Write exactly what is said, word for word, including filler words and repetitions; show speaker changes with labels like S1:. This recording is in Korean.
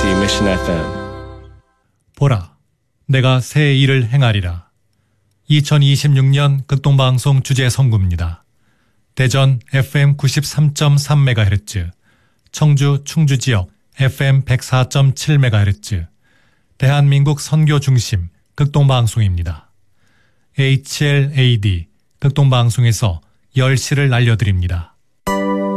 S1: 케이비씨 Mission 에프엠.
S2: 보라, 내가 새 일을 행하리라. 이천이십육 년 극동방송 주제 선구입니다. 대전 에프엠 구십삼 점 삼 메가헤르츠, 청주 충주 지역 에프엠 백사 점 칠 메가헤르츠, 대한민국 선교 중심 극동방송입니다. 에이치엘에이디 극동방송에서 열 시를 알려드립니다.